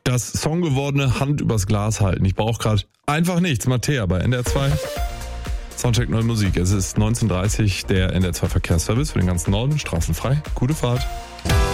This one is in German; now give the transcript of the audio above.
Das Song gewordene Hand übers Glas halten. Ich brauche gerade einfach nichts. Mattea bei NDR 2. Soundcheck Neue Musik. Es ist 19:30 der NDR 2 Verkehrsservice für den ganzen Norden. Straßenfrei. Gute Fahrt.